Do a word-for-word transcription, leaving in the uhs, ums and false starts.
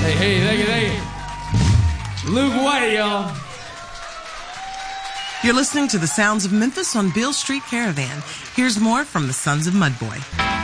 Hey, hey, thank you, thank you. Luke White, y'all. You're listening to the sounds of Memphis on Beale Street Caravan. Here's more from the Sons of Mudboy.